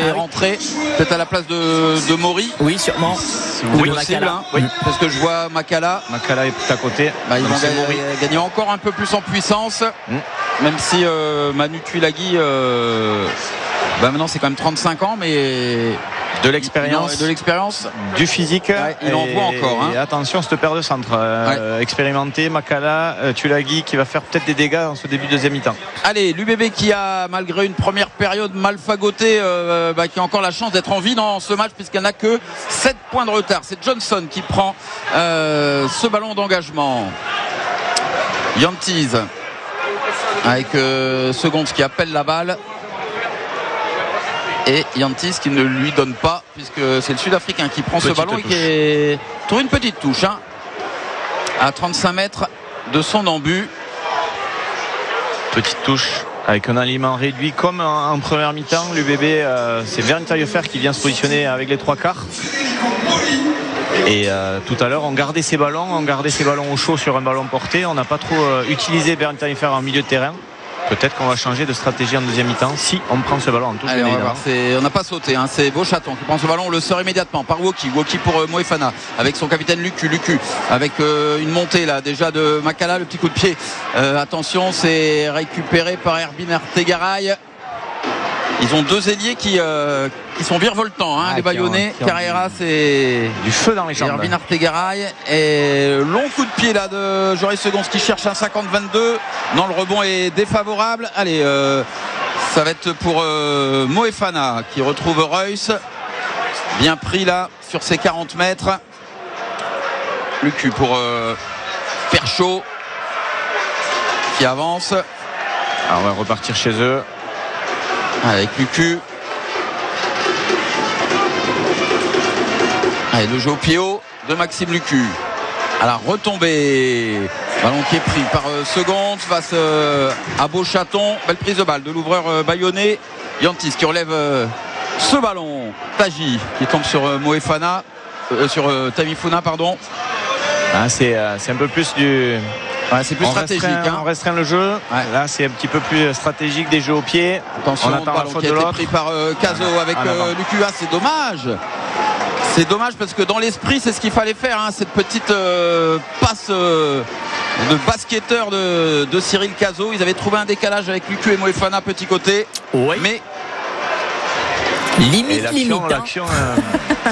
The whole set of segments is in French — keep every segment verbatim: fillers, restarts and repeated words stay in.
est ah, rentré oui. peut-être à la place de, de Maury. Oui, sûrement. Oui, possible, hein. oui. Parce que je vois Makala. Makala est tout à côté. Bah, ils vont gagner, gagner encore un peu plus en puissance. Mm. Même si euh, Manu Tuilagi, euh, bah maintenant c'est quand même trente-cinq ans, mais de l'expérience, de l'expérience, du physique. Ouais, il en voit encore. Hein. Et attention, cette paire de centre euh, ouais. expérimenté, Makala, euh, Tuilagi qui va faire peut-être des dégâts dans ce début de deuxième mi-temps. Allez, l'U B B qui a malgré une première période mal fagotée, euh, bah, qui a encore la chance d'être en vie dans ce match puisqu'il n'y en a que sept points de retard. C'est Johnson qui prend euh, ce ballon d'engagement. Yantiz avec euh, Seconds qui appelle la balle. Et Yantis qui ne lui donne pas puisque c'est le Sud-Africain qui prend petite ce ballon touche. Et qui est... trouve une petite touche hein, à trente-cinq mètres de son embut. Petite touche avec un aliment réduit comme en, en première mi-temps. L'U B B euh, c'est Bernd Taillefer qui vient se positionner avec les trois quarts. Et euh, tout à l'heure on gardait ses ballons, on gardait ses ballons au chaud sur un ballon porté. On n'a pas trop euh, utilisé Bernd Taillefer en milieu de terrain. Peut-être qu'on va changer de stratégie en deuxième mi-temps si on prend ce ballon en touche. Allez, on va voir. C'est... on n'a pas sauté hein. C'est Beauchaton qui prend ce ballon, on le sort immédiatement par Woki Woki pour euh, Moefana avec son capitaine Lucu Lucu avec euh, une montée là déjà de Makala, le petit coup de pied euh, attention, c'est récupéré par Herbin Artegaray. Ils ont deux ailiers qui, euh, qui sont virevoltants hein, ah, les Bayonnais. Carreras et du feu dans les jambes. Herbin Artegaray et long coup de pied là de Joris Segonds qui cherche un cinquante vingt-deux. Non, le rebond est défavorable. Allez, euh, ça va être pour euh, Moefana qui retrouve Reus. Bien pris là sur ses quarante mètres. Lucu pour euh, Perchaud qui avance. Alors on va repartir chez eux. Avec Lucu. Allez, le jeu au pied haut de Maxime Lucu. À la retombée. Ballon qui est pris par euh, Seconds face euh, à Beauchaton. Belle prise de balle de l'ouvreur euh, bayonnais. Yantis qui relève euh, ce ballon. Taji qui tombe sur euh, Moefana. Euh, sur euh, Tamifuna, pardon. Ah, c'est, euh, c'est un peu plus du. Ouais, c'est plus on stratégique. Restreint, hein. On restreint le jeu. Ouais. Là, c'est un petit peu plus stratégique des jeux au pied. Attention, on attend la faute qui a été pris par euh, Caso ah, avec euh, Lucu. Ah, c'est dommage. C'est dommage parce que dans l'esprit, c'est ce qu'il fallait faire. Hein, cette petite euh, passe euh, de basketteur de, de Cyril Caso. Ils avaient trouvé un décalage avec Lucu et Moefana petit côté. Ouais. Mais limite, l'action, limite. L'action, hein.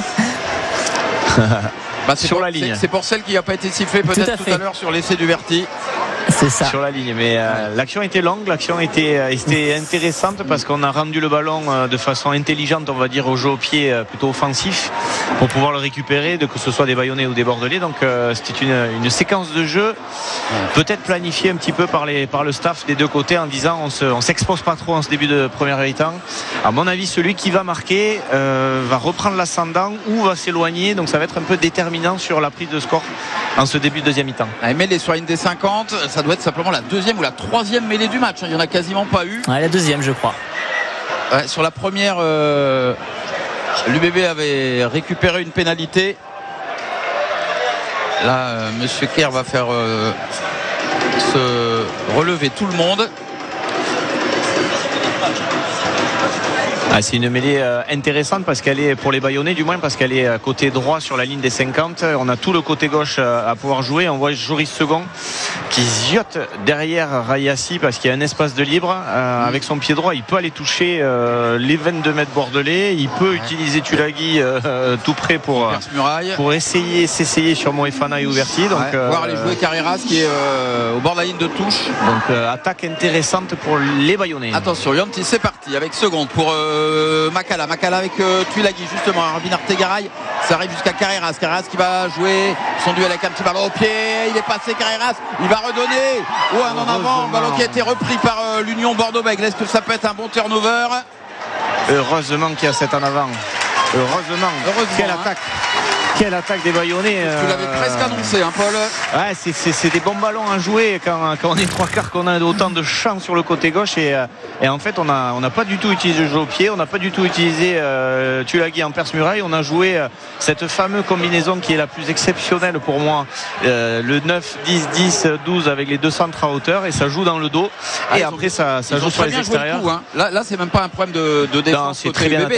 Bah, c'est sur pour, la ligne. C'est, c'est pour celle qui n'a pas été sifflée peut-être tout à, tout à l'heure sur l'essai du Verti. C'est ça. Sur la ligne, mais euh, l'action était longue, l'action était, euh, était intéressante parce qu'on a rendu le ballon euh, de façon intelligente, on va dire, au jeu au pied euh, plutôt offensif pour pouvoir le récupérer, de que ce soit des Bayonnais ou des Bordelais. Donc euh, c'était une, une séquence de jeu peut-être planifiée un petit peu par, les, par le staff des deux côtés en disant on se, on s'expose pas trop en ce début de première mi-temps. À mon avis, celui qui va marquer euh, va reprendre l'ascendant ou va s'éloigner, donc ça va être un peu déterminant sur la prise de score en ce début de deuxième mi-temps. Ah, mêlée sur une des cinquante, ça doit être simplement la deuxième ou la troisième mêlée du match. Il n'y en a quasiment pas eu. Ouais, la deuxième, je crois. Ouais, sur la première, euh, l'U B B avait récupéré une pénalité. Là, euh, Monsieur Kerr va faire euh, se relever tout le monde. Ah, c'est une mêlée euh, intéressante parce qu'elle est pour les Bayonnais du moins parce qu'elle est côté droit sur la ligne des cinquante. On a tout le côté gauche euh, à pouvoir jouer. On voit Joris Second qui ziote derrière Rayassi parce qu'il y a un espace de libre. Euh, avec son pied droit, il peut aller toucher euh, les vingt-deux mètres bordelais. Il peut ouais. utiliser Tuilagi euh, tout près pour, pour essayer s'essayer sur Moefana et Ouverti. Donc, ouais, euh, voir aller jouer Carreras qui est euh, au bord de la ligne de touche. Donc euh, attaque intéressante pour les Bayonnais. Attention, Yantis, c'est parti avec Seconde pour euh, Makala, Makala avec euh, Tuilagi justement, Herbin Artegaray, ça arrive jusqu'à Carreras, Carreras qui va jouer son duel avec un petit ballon au pied, il est passé Carreras, il va redonner, ou oh, un en avant, ballon qui a été repris par euh, l'Union Bordeaux-Bègles. Est-ce que ça peut être un bon turnover? Heureusement qu'il y a cet en avant. Heureusement, Heureusement quelle hein. attaque Quelle attaque des Bayonnais. Tu l'avais euh... presque annoncé, hein, Paul. Ouais, c'est, c'est, c'est des bons ballons à jouer quand, quand on est trois quarts, qu'on a autant de champs sur le côté gauche. Et, et en fait, on n'a on a pas du tout utilisé le jeu au pied. On n'a pas du tout utilisé euh, Tuilagi en perce-muraille. On a joué euh, cette fameuse combinaison qui est la plus exceptionnelle pour moi. Euh, le neuf, dix, dix, douze avec les deux centres à hauteur. Et ça joue dans le dos. Ah, et après, ont, ça, ça joue sur les extérieurs. Coup, hein. Là, là, c'est même pas un problème de, de défense. Non, c'est très bien.